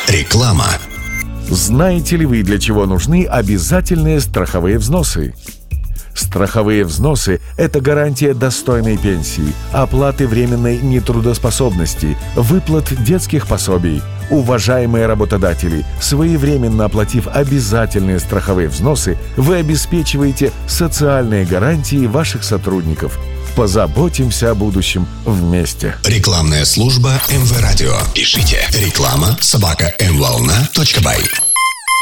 Реклама. Знаете ли вы, для чего нужны обязательные страховые взносы? Страховые взносы – это гарантия достойной пенсии, оплаты временной нетрудоспособности, выплат детских пособий. Уважаемые работодатели, своевременно оплатив обязательные страховые взносы, вы обеспечиваете социальные гарантии ваших сотрудников. Позаботимся о будущем вместе. Рекламная служба МВ Радио. Пишите реклама@mvolna.by.